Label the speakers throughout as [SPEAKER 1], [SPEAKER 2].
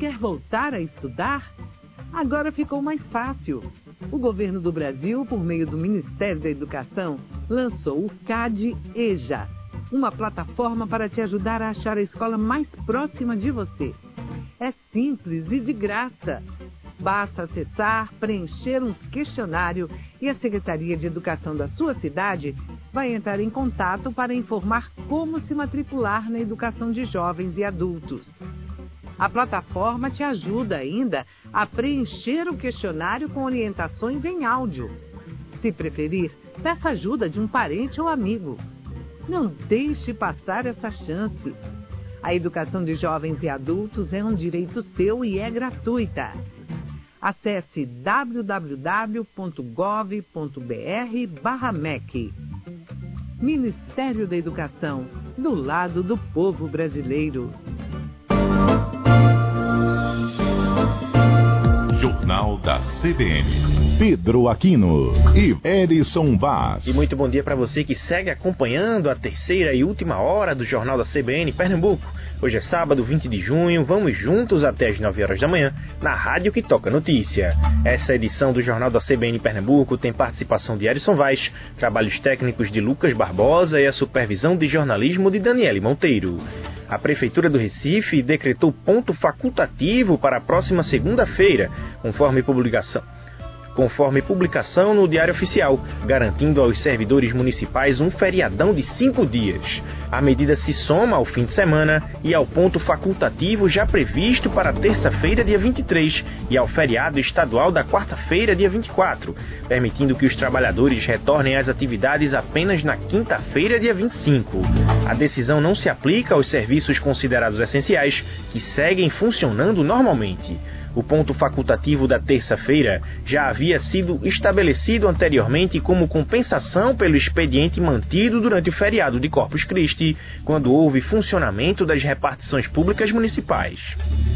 [SPEAKER 1] quer voltar a estudar? Agora ficou mais fácil. O governo do Brasil, por meio do Ministério da Educação, lançou o CADE-EJA, uma plataforma para te ajudar a achar a escola mais próxima de você. É simples e de graça. Basta acessar, preencher um questionário e a Secretaria de Educação da sua cidade vai entrar em contato para informar como se matricular na educação de jovens e adultos. A plataforma te ajuda ainda a preencher o questionário com orientações em áudio. Se preferir, peça ajuda de um parente ou amigo. Não deixe passar essa chance. A educação de jovens e adultos é um direito seu e é gratuita. Acesse www.gov.br/MEC. Ministério da Educação, do lado do povo brasileiro.
[SPEAKER 2] Jornal da CBN. Pedro Aquino e Erison Vaz.
[SPEAKER 3] E muito bom dia para você que segue acompanhando a terceira e última hora do Jornal da CBN Pernambuco. Hoje é sábado, 20 de junho, vamos juntos até as 9 horas da manhã na Rádio que Toca Notícia. Essa edição do Jornal da CBN Pernambuco tem participação de Erison Vaz, trabalhos técnicos de Lucas Barbosa e a supervisão de jornalismo de Daniele Monteiro. A Prefeitura do Recife decretou ponto facultativo para a próxima segunda-feira, conforme publicação no Diário Oficial, garantindo aos servidores municipais um feriadão de 5 dias. A medida se soma ao fim de semana e ao ponto facultativo já previsto para terça-feira, dia 23, e ao feriado estadual da quarta-feira, dia 24, permitindo que os trabalhadores retornem às atividades apenas na quinta-feira, dia 25. A decisão não se aplica aos serviços considerados essenciais, que seguem funcionando normalmente. O ponto facultativo da terça-feira já havia sido estabelecido anteriormente como compensação pelo expediente mantido durante o feriado de Corpus Christi, quando houve funcionamento das repartições públicas municipais.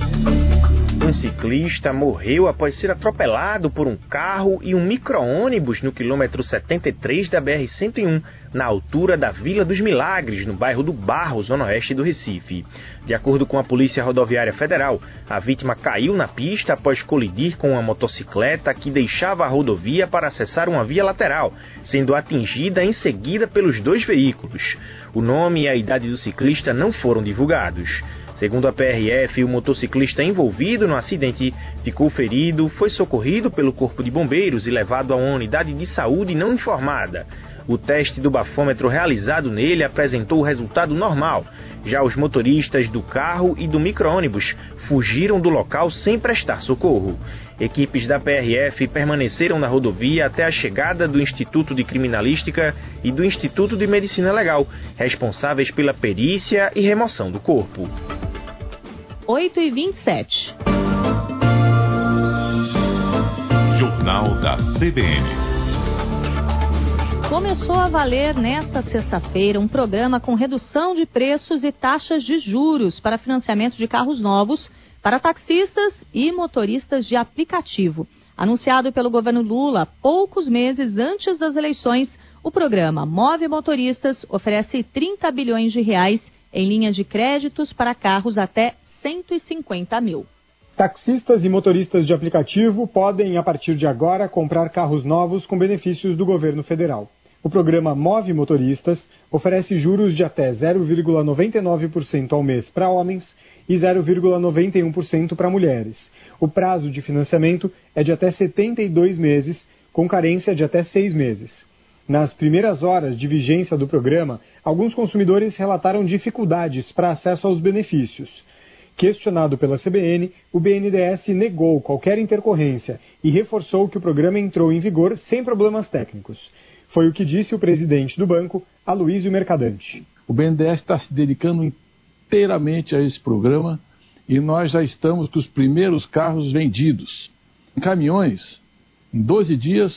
[SPEAKER 3] Um ciclista morreu após ser atropelado por um carro e um micro-ônibus no quilômetro 73 da BR-101, na altura da Vila dos Milagres, no bairro do Barro, zona oeste do Recife. De acordo com a Polícia Rodoviária Federal, a vítima caiu na pista após colidir com uma motocicleta que deixava a rodovia para acessar uma via lateral, sendo atingida em seguida pelos dois veículos. O nome e a idade do ciclista não foram divulgados. Segundo a PRF, o motociclista envolvido no acidente ficou ferido, foi socorrido pelo Corpo de Bombeiros e levado a uma unidade de saúde não informada. O teste do bafômetro realizado nele apresentou o resultado normal. Já os motoristas do carro e do micro-ônibus fugiram do local sem prestar socorro. Equipes da PRF permaneceram na rodovia até a chegada do Instituto de Criminalística e do Instituto de Medicina Legal, responsáveis pela perícia e remoção do corpo.
[SPEAKER 4] 8h27.
[SPEAKER 2] Jornal da CBN.
[SPEAKER 4] Começou a valer nesta sexta-feira um programa com redução de preços e taxas de juros para financiamento de carros novos para taxistas e motoristas de aplicativo. Anunciado pelo governo Lula poucos meses antes das eleições, o programa Move Motoristas oferece 30 bilhões de reais em linhas de créditos para carros até 150 mil.
[SPEAKER 5] Taxistas e motoristas de aplicativo podem, a partir de agora, comprar carros novos com benefícios do governo federal. O programa Move Motoristas oferece juros de até 0,99% ao mês para homens e 0,91% para mulheres. O prazo de financiamento é de até 72 meses, com carência de até 6 meses. Nas primeiras horas de vigência do programa, alguns consumidores relataram dificuldades para acesso aos benefícios. Questionado pela CBN, o BNDES negou qualquer intercorrência e reforçou que o programa entrou em vigor sem problemas técnicos. Foi o que disse o presidente do banco, Aloysio Mercadante.
[SPEAKER 6] O BNDES está se dedicando inteiramente a esse programa e nós já estamos com os primeiros carros vendidos. Em caminhões, em 12 dias,